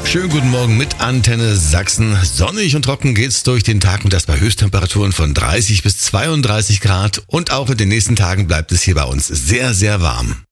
Schönen guten Morgen mit Antenne Sachsen. Sonnig und trocken geht's durch den Tag und das bei Höchsttemperaturen von 30 bis 32 Grad. Und auch in den nächsten Tagen bleibt es hier bei uns sehr, sehr warm.